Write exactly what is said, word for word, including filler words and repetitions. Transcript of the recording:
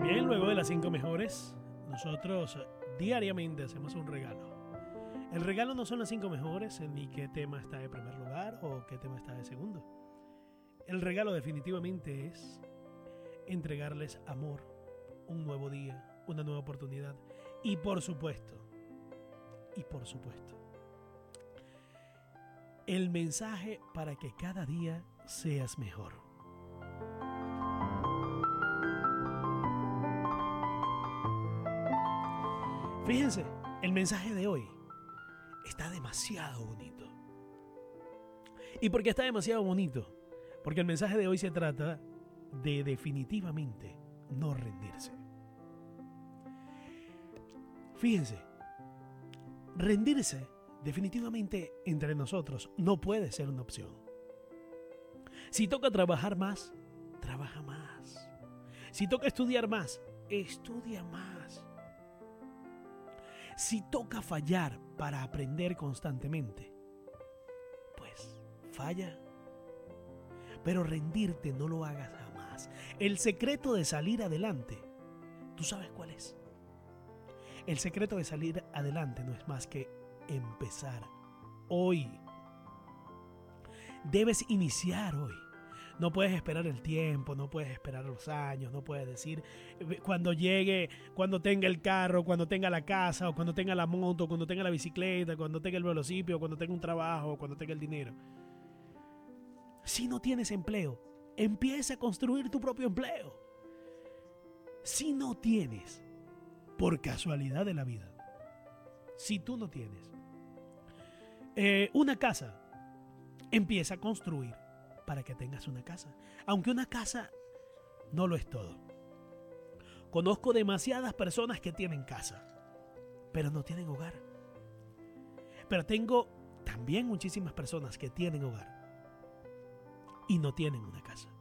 Bien, luego de las cinco mejores, nosotros diariamente hacemos un regalo. El regalo no son las cinco mejores, ni qué tema está de primer lugar o qué tema está de segundo. El regalo definitivamente es entregarles amor, un nuevo día, una nueva oportunidad y por supuesto, y por supuesto, el mensaje para que cada día seas mejor. Fíjense, el mensaje de hoy está demasiado bonito. ¿Y por qué está demasiado bonito? Porque el mensaje de hoy se trata de definitivamente no rendirse. Fíjense, rendirse definitivamente entre nosotros no puede ser una opción. Si toca trabajar más, trabaja más. Si toca estudiar más, estudia más. Si toca fallar para aprender constantemente, pues falla. Pero rendirte no lo hagas jamás. El secreto de salir adelante, ¿tú sabes cuál es? El secreto de salir adelante no es más que empezar hoy. Debes iniciar hoy. No puedes esperar el tiempo, no puedes esperar los años, no puedes decir cuando llegue, cuando tenga el carro, cuando tenga la casa, o cuando tenga la moto, cuando tenga la bicicleta, cuando tenga el velocipio, cuando tenga un trabajo, cuando tenga el dinero. Si no tienes empleo, empieza a construir tu propio empleo. Si no tienes, por casualidad de la vida, si tú no tienes eh, una casa, empieza a construir para que tengas una casa. Aunque una casa no lo es todo. Conozco demasiadas personas que tienen casa, pero no tienen hogar. Pero tengo también muchísimas personas que tienen hogar y no tienen una casa.